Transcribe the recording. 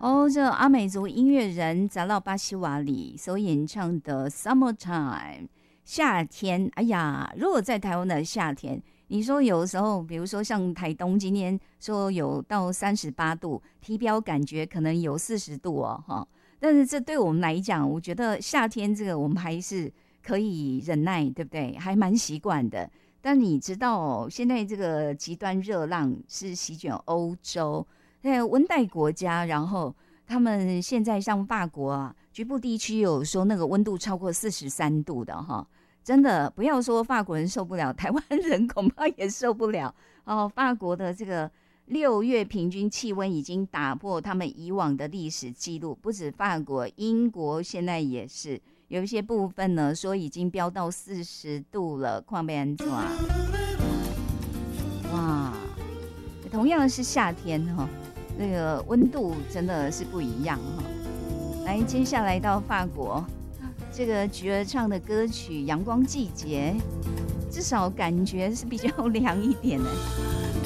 哦，这阿美族音乐人扎拉巴西瓦里所演唱的《Summertime》夏天。哎呀，如果在台湾的夏天，你说有时候，比如说像台东今天说有到38度，体表感觉可能有40度哦，哈。但是这对我们来讲，我觉得夏天这个我们还是可以忍耐，对不对？还蛮习惯的。但你知道哦，现在这个极端热浪是席卷欧洲。在温带国家，然后他们现在像法国啊，局部地区有说那个温度超过43度的哈，真的不要说法国人受不了，台湾人恐怕也受不了哦。法国的这个6月平均气温已经打破他们以往的历史记录，不止法国，英国现在也是有一些部分呢，说已经飙到40度了，况被安怎？哇，同样是夏天哈。那个温度真的是不一样哈。来，接下来到法国，这个菊儿唱的歌曲《阳光季节》，至少感觉是比较凉一点的。